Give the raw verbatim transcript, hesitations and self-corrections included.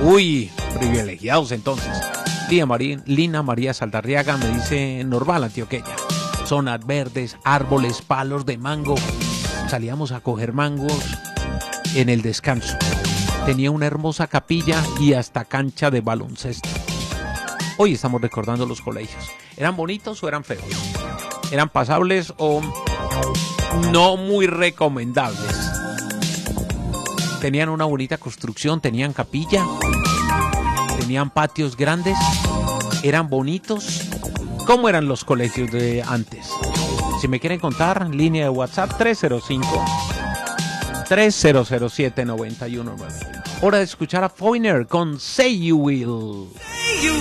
Uy, privilegiados entonces. Lina María, Lina María Saldarriaga me dice Normal, antioqueña. Zonas verdes, árboles, palos de mango. Salíamos a coger mangos en el descanso. Tenía una hermosa capilla y hasta cancha de baloncesto. Hoy estamos recordando los colegios. ¿Eran bonitos o eran feos? ¿Eran pasables o no muy recomendables? ¿Tenían una bonita construcción? ¿Tenían capilla? ¿Tenían patios grandes? ¿Eran bonitos? ¿Cómo eran los colegios de antes? Si me quieren contar, línea de WhatsApp tres cero cinco, tres cero cero siete, nueve uno nueve. Hora de escuchar a Foreigner con Say You Will.